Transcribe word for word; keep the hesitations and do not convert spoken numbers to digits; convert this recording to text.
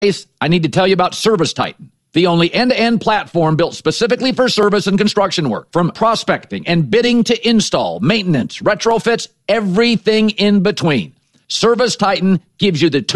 I need to tell you about Service Titan, the only end-to-end platform built specifically for service and construction work. From prospecting and bidding to install, maintenance, retrofits, everything in between. Service Titan gives you the tools